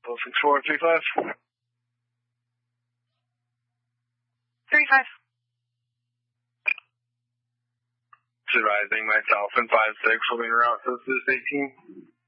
6435. 35. Advising myself and 5-6 will be en route to this 18.